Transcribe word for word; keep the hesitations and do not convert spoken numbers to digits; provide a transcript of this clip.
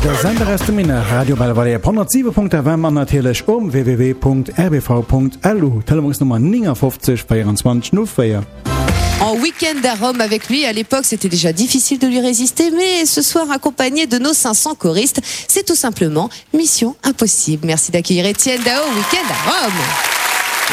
der Sender aus dem Minne Radio Bellevalle hundert sieben Punkt F M an natürlich um w w w Punkt r b v Punkt l u. Telefonnummer neunundfünfzig vierundzwanzig null vier. En week-end à Rome avec lui, à l'époque c'était déjà difficile de lui résister, mais ce soir accompagné de nos cinq cents choristes, c'est tout simplement mission impossible. Merci d'accueillir Étienne Dao, week-end à Rome.